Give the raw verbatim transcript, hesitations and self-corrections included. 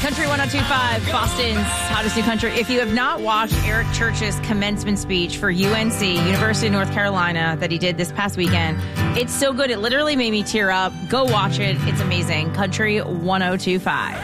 Country one oh two point five, Boston's hottest new country. If you have not watched Eric Church's commencement speech for U N C, University of North Carolina, that he did this past weekend, it's so good. It literally made me tear up. Go watch it. It's amazing. Country one oh two point five.